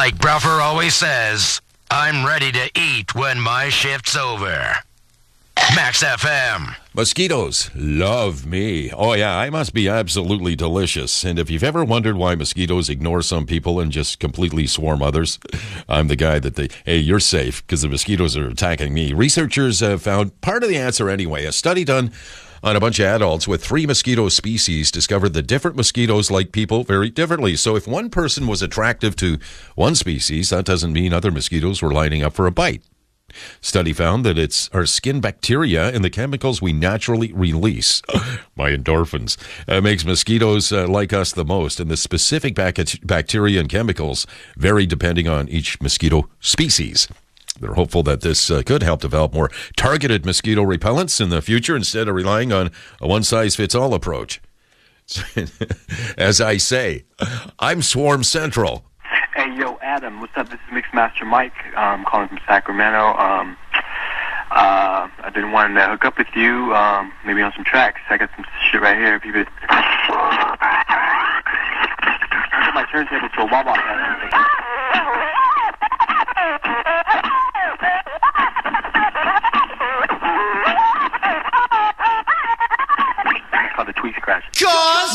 Like Bruffer always says, I'm ready to eat when my shift's over. Max FM. Mosquitoes love me. Oh, yeah, I must be absolutely delicious. And if you've ever wondered why mosquitoes ignore some people and just completely swarm others, I'm the guy that hey, you're safe because the mosquitoes are attacking me. Researchers have found part of the answer anyway. A study done on a bunch of adults with 3 mosquito species discovered that different mosquitoes like people very differently. So if one person was attractive to one species, that doesn't mean other mosquitoes were lining up for a bite. Study found that it's our skin bacteria and the chemicals we naturally release, my endorphins, makes mosquitoes like us the most. And the specific bacteria and chemicals vary depending on each mosquito species. They're hopeful that this could help develop more targeted mosquito repellents in the future instead of relying on a one-size-fits-all approach. As I say, I'm Swarm Central. Hey, yo, Adam, what's up? This is Mixmaster Mike. I'm calling from Sacramento. I've been wanting to hook up with you, maybe on some tracks. I got some shit right here. If you could... I got my turntable to a wah-wah.